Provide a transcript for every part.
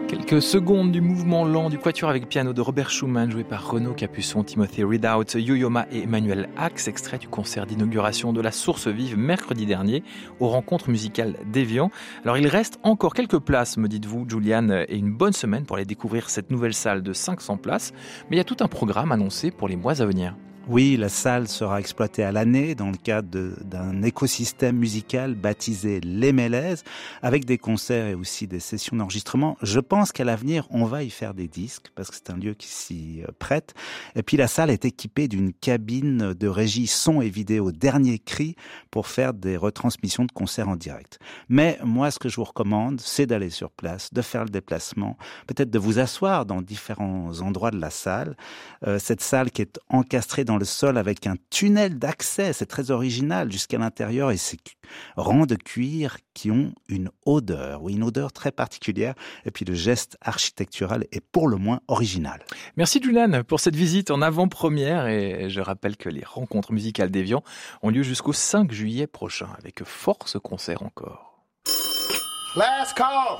Quelques secondes du mouvement lent du quatuor avec piano de Robert Schumann, joué par Renaud Capuçon, Timothy Ridout, Yo-Yo Ma et Emmanuel Axe, extrait du concert d'inauguration de la Source Vive mercredi dernier aux rencontres musicales d'Évian. Alors il reste encore quelques places, me dites-vous, Juliane, et une bonne semaine pour aller découvrir cette nouvelle salle de 500 places. Mais il y a tout un programme annoncé pour les mois à venir. Oui, la salle sera exploitée à l'année dans le cadre d'un écosystème musical baptisé Les Mélèzes, avec des concerts et aussi des sessions d'enregistrement. Je pense qu'à l'avenir, on va y faire des disques, parce que c'est un lieu qui s'y prête. Et puis la salle est équipée d'une cabine de régie son et vidéo dernier cri pour faire des retransmissions de concerts en direct. Mais moi, ce que je vous recommande, c'est d'aller sur place, de faire le déplacement, peut-être de vous asseoir dans différents endroits de la salle. Cette salle qui est encastrée dans le sol avec un tunnel d'accès, c'est très original, jusqu'à l'intérieur, et ces rangs de cuir qui ont une odeur, oui, une odeur très particulière, et puis le geste architectural est pour le moins original. Merci Juliane pour cette visite en avant-première, et je rappelle que les rencontres musicales d'Évian ont lieu jusqu'au 5 juillet prochain, avec force concert encore. Last call.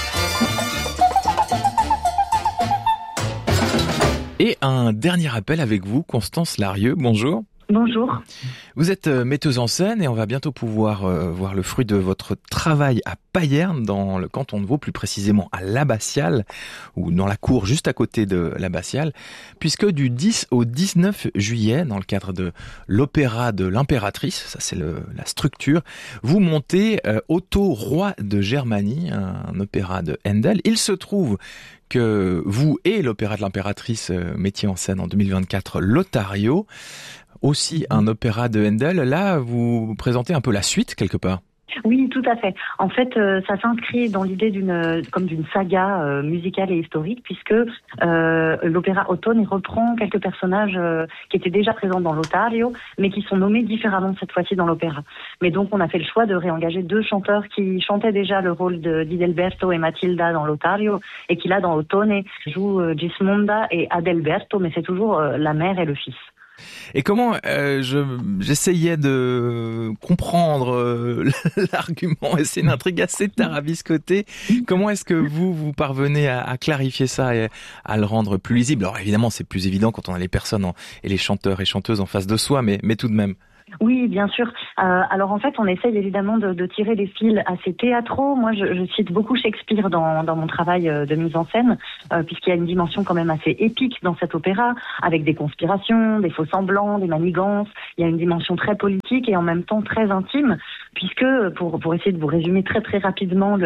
Et un dernier appel avec vous, Constance Larieux, bonjour. Bonjour. Vous êtes metteuse en scène et on va bientôt pouvoir voir le fruit de votre travail à Payerne, dans le canton de Vaud, plus précisément à l'Abbatiale, ou dans la cour juste à côté de l'Abbatiale, puisque du 10 au 19 juillet, dans le cadre de l'opéra de l'impératrice, ça c'est la structure, vous montez Otto, roi de Germanie, un opéra de Handel. Il se trouve que vous et l'opéra de l'impératrice mettiez en scène en 2024 Lothario, aussi un opéra de Handel. Là, vous présentez un peu la suite quelque part. Oui, tout à fait. En fait, ça s'inscrit dans l'idée d'une saga musicale et historique, puisque l'opéra Ottone reprend quelques personnages qui étaient déjà présents dans Lothario, mais qui sont nommés différemment cette fois-ci dans l'opéra. Mais donc, on a fait le choix de réengager deux chanteurs qui chantaient déjà le rôle d'Idelberto et Matilda dans Lothario, et qui là, dans Ottone, jouent Gismonda et Adalberto, mais c'est toujours la mère et le fils. Et comment j'essayais de comprendre l'argument, et c'est une intrigue assez tarabiscotée. Comment est-ce que vous parvenez à clarifier ça et à le rendre plus lisible? Alors évidemment, c'est plus évident quand on a les personnes et les chanteurs et chanteuses en face de soi, mais tout de même. Oui, bien sûr. Alors en fait, on essaye évidemment de tirer des fils assez théâtraux. Moi, je cite beaucoup Shakespeare dans mon travail de mise en scène, puisqu'il y a une dimension quand même assez épique dans cet opéra, avec des conspirations, des faux semblants, des manigances. Il y a une dimension très politique et en même temps très intime, puisque pour essayer de vous résumer très très rapidement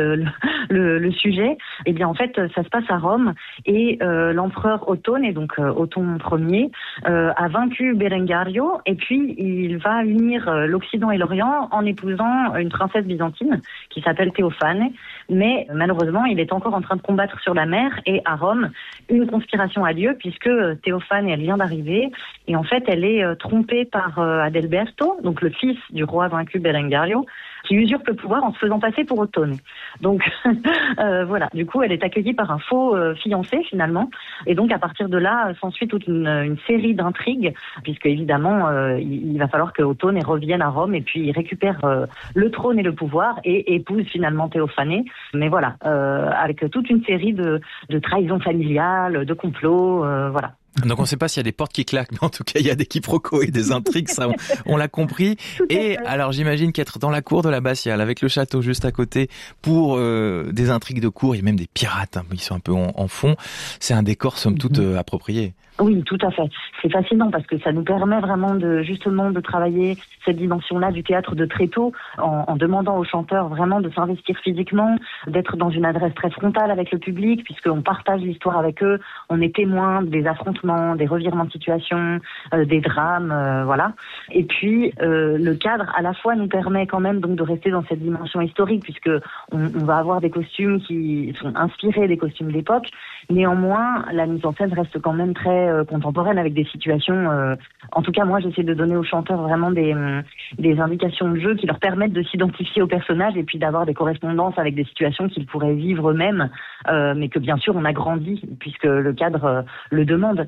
le sujet, eh bien en fait, ça se passe à Rome et l'empereur Ottone, et donc Othon Ier, a vaincu Berengario, et puis il va unir l'Occident et l'Orient en épousant une princesse byzantine qui s'appelle Théophane. Mais malheureusement, il est encore en train de combattre sur la mer, et à Rome, une conspiration a lieu puisque Théophane, elle vient d'arriver, et en fait, elle est trompée par Adalberto, donc le fils du roi vaincu Berengario, qui usurpe le pouvoir en se faisant passer pour Ottone. Donc voilà, du coup, elle est accueillie par un faux fiancé finalement, et donc à partir de là, s'ensuit toute une série d'intrigues, puisque évidemment, il va falloir que Ottone revienne à Rome et puis récupère le trône et le pouvoir et épouse finalement Théophane. Mais voilà, avec toute une série de trahisons familiales, de complots, voilà. Donc on ne sait pas s'il y a des portes qui claquent, mais en tout cas il y a des quiproquos et des intrigues, ça on l'a compris. Et alors j'imagine qu'être dans la cour de l'Abbatiale, avec le château juste à côté, pour des intrigues de cour, il y a même des pirates, ils sont un peu en fond, c'est un décor somme toute approprié. Oui, tout à fait. C'est fascinant parce que ça nous permet vraiment de travailler cette dimension-là du théâtre de très tôt, en demandant aux chanteurs vraiment de s'investir physiquement, d'être dans une adresse très frontale avec le public, puisqu'on partage l'histoire avec eux, on est témoin des affrontements, des revirements de situation, des drames, voilà. Et puis le cadre à la fois nous permet quand même donc de rester dans cette dimension historique, puisque on va avoir des costumes qui sont inspirés des costumes d'époque. Néanmoins, la mise en scène reste quand même très contemporaine, avec des situations. En tout cas, moi, j'essaie de donner aux chanteurs vraiment des indications de jeu qui leur permettent de s'identifier aux personnages et puis d'avoir des correspondances avec des situations qu'ils pourraient vivre eux-mêmes, mais que bien sûr on agrandit puisque le cadre le demande.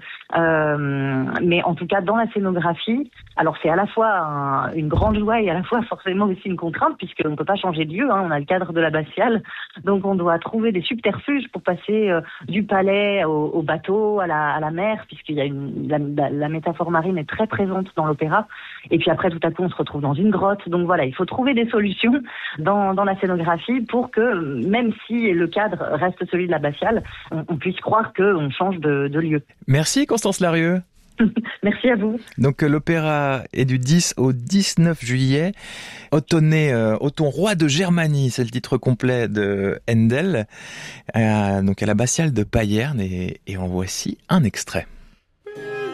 Mais en tout cas, dans la scénographie, alors c'est à la fois une grande joie et à la fois forcément aussi une contrainte, puisqu'on ne peut pas changer de lieu, on a le cadre de l'abbatiale, donc on doit trouver des subterfuges pour passer du palais au bateau, à la mer, puisqu'il y a la métaphore marine est très présente dans l'opéra, et puis après tout à coup on se retrouve dans une grotte, donc voilà, il faut trouver des solutions dans la scénographie pour que, même si le cadre reste celui de l'abbatiale, on puisse croire qu'on change de lieu. Merci Constance Larieux. Merci à vous. Donc l'opéra est du 10 au 19 juillet. Othon roi de Germanie, c'est le titre complet de Handel, donc à l'abbatiale de Payerne, et en voici un extrait.